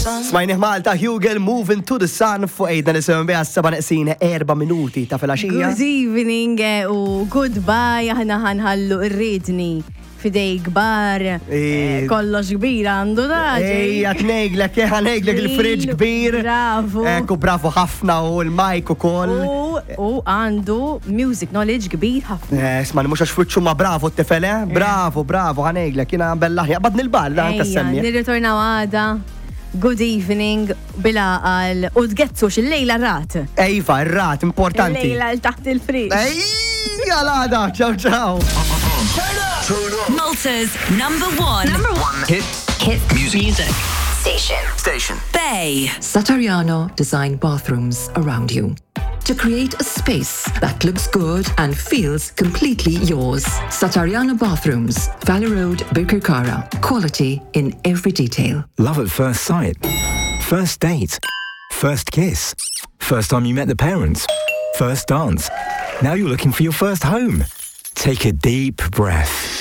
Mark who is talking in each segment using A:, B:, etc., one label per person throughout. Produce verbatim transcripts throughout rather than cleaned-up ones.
A: sun.
B: Smajnih Malta Hugel Moving to the Sun fuq ejda nisimgħu biha seba' neqsin erba' minuti ta' filgħaxija.
C: Good evening eh, u goodbye aħna ħanħallu irridni fidej kbar, eh, kollox kbir għandu daġi.
B: Ejja tnejglek, jeħa nejglek il-fridġ kbir.
C: Bravo.
B: Ekku bravo ħafna u l-majk ukoll.
C: U għandu music knowledge kbir ħafna.
B: Esma, mux għax fuċċu ma bravo t-tifele. Bravo, bravo, ħanejglek, jina bellaħja. Badni l-bal, da' anka semmi.
C: Nirritornaw għada. Good evening, bilaqal, u tgetzu xil-lejla rat.
B: Ejva, r-rat, importanti.
C: Il-lejla l-taħt il-fridġ.
B: Ejja, għal-għada, ċaw, ċaw.
D: Malta's number one.
E: Number one. Hit.
D: Hit music. music.
E: Station. Station.
D: Bay.
F: Satariano design bathrooms around you to create a space that looks good and feels completely yours. Satariano Bathrooms, Valley Road, Birkirkara. Quality in every detail.
G: Love at first sight. First date. First kiss. First time you met the parents. First dance. Now you're looking for your first home. Take a deep breath.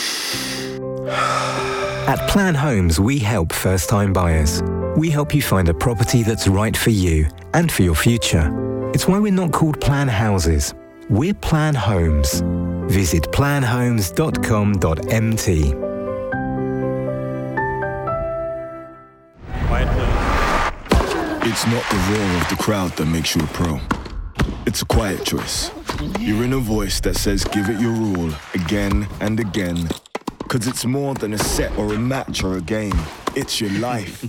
G: At Plan Homes, we help first-time buyers. We help you find a property that's right for you and for your future. It's why we're not called Plan Houses. We're Plan Homes. Visit plan homes dot com dot m t.
H: It's not the roar of the crowd that makes you a pro. It's a quiet choice. You're in a voice that says give it your all, again and again. Cause it's more than a set or a match or a game. It's your life.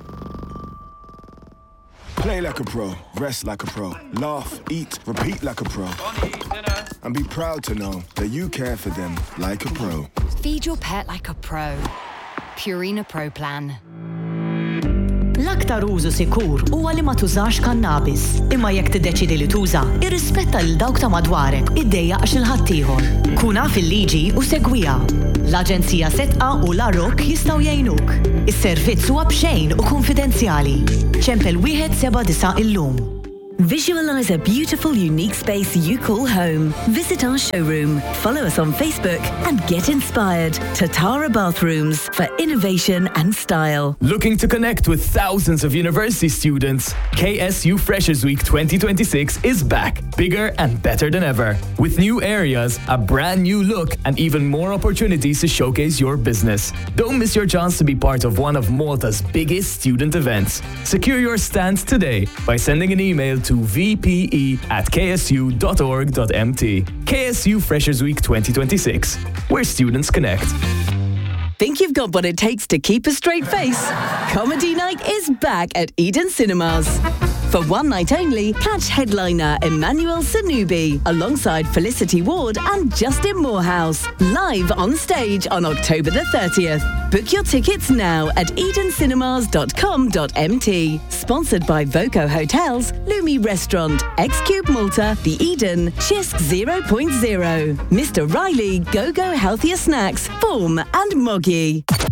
H: Play like a pro, rest like a pro, laugh, eat, repeat like a pro. And be proud to know that you care for them like a pro.
I: Feed your pet like a pro. Purina Pro Plan.
J: L-aktar użu sikur huwa li ma tużax kannabis. Imma jekk tiddeċidi li tuża, irrispetta lil dawk ta' madwarek, iddejjaq xi ħadd ieħor. Kun naf il-liġi u segwiha. L-Aġenzija Setqa u l-Arok jistgħu jgħinuk. Is-servizz huwa b'xejn u konfidenzjali. ċempel wieħed seba' disa' illum.
D: Visualize a beautiful, unique space you call home. Visit our showroom, follow us on Facebook, and get inspired. Tatara Bathrooms for innovation and style.
K: Looking to connect with thousands of university students? K S U Freshers Week twenty twenty-six is back, bigger and better than ever. With new areas, a brand new look, and even more opportunities to showcase your business. Don't miss your chance to be part of one of Malta's biggest student events. Secure your stand today by sending an email to v p e at k s u dot org dot m t. K S U Freshers Week twenty twenty-six, where students connect.
D: Think you've got what it takes to keep a straight face? Comedy Night is back at Eden Cinemas. For one night only, catch headliner Emmanuel Sanubi alongside Felicity Ward and Justin Morehouse live on stage on October the thirtieth. Book your tickets now at eden cinemas dot com dot m t. Sponsored by Voco Hotels, Lumi Restaurant, X-Cube Malta, The Eden, Chisk zero point zero, Mister Riley, Go-Go Healthier Snacks, Form and Moggy.